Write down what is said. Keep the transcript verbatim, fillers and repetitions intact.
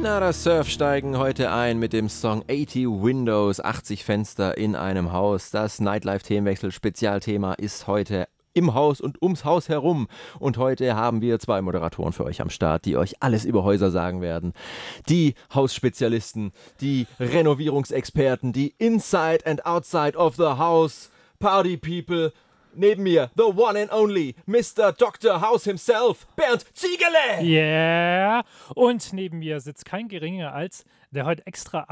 Na, das Surf steigen heute ein mit dem Song achtzig Windows, achtzig Fenster in einem Haus. Das Nightlife-Themenwechsel-Spezialthema ist heute im Haus und ums Haus herum. Und heute haben wir zwei Moderatoren für euch am Start, die euch alles über Häuser sagen werden. Die Hausspezialisten, die Renovierungsexperten, die Inside and Outside of the House Party People. Neben mir, the one and only, Mister Doktor House himself, Bernd Ziegele. Yeah. Und neben mir sitzt kein geringer als der heute extra